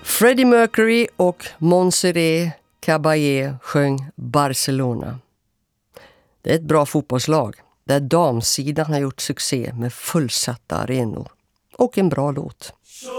Freddie Mercury och Montserrat Caballé sjöng Barcelona. Det är ett bra fotbollslag där damsidan har gjort succé med fullsatta arenor. Och en bra låt.